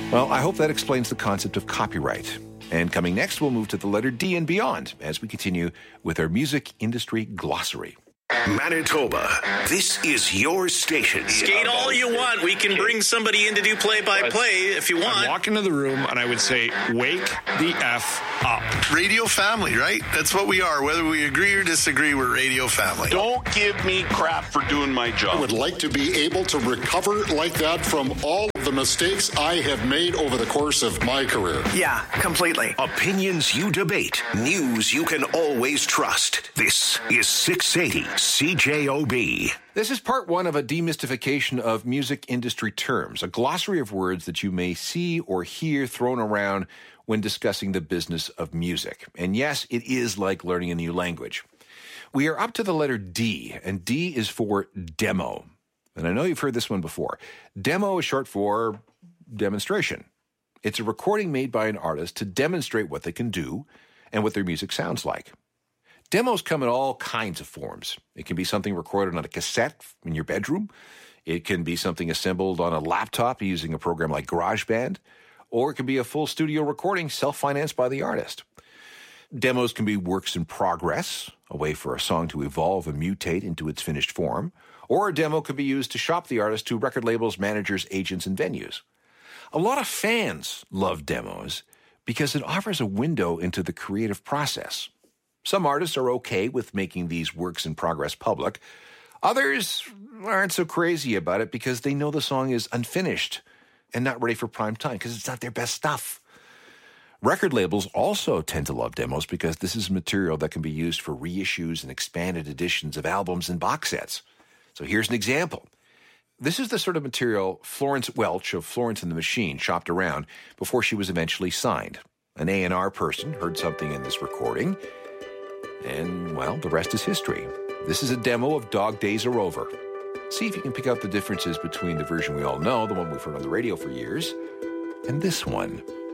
Well, I hope that explains the concept of copyright. And coming next, we'll move to the letter D and beyond as we continue with our music industry glossary. Manitoba, this is your station. Skate all you want. We can bring somebody in to do play-by-play if you want. I'd walk into the room and I would say, wake the F up. Radio family, right? That's what we are. Whether we agree or disagree, we're radio family. Don't give me crap for doing my job. I would like to be able to recover like that from all of the mistakes I have made over the course of my career. Yeah, completely. Opinions you debate. News you can always trust. This is 680 CJOB. This is part one of a demystification of music industry terms, a glossary of words that you may see or hear thrown around when discussing the business of music. And yes, it is like learning a new language. We are up to the letter D, and D is for demo. And I know you've heard this one before. Demo is short for demonstration. It's a recording made by an artist to demonstrate what they can do and what their music sounds like. Demos come in all kinds of forms. It can be something recorded on a cassette in your bedroom. It can be something assembled on a laptop using a program like GarageBand. Or it can be a full studio recording self-financed by the artist. Demos can be works in progress, a way for a song to evolve and mutate into its finished form. Or a demo can be used to shop the artist to record labels, managers, agents, and venues. A lot of fans love demos because it offers a window into the creative process. Some artists are okay with making these works in progress public. Others aren't so crazy about it because they know the song is unfinished and not ready for prime time because it's not their best stuff. Record labels also tend to love demos because this is material that can be used for reissues and expanded editions of albums and box sets. So here's an example. This is the sort of material Florence Welch of Florence and the Machine shopped around before she was eventually signed. An A&R person heard something in this recording, and, well, the rest is history. This is a demo of Dog Days Are Over. See if you can pick out the differences between the version we all know, the one we've heard on the radio for years, and this one.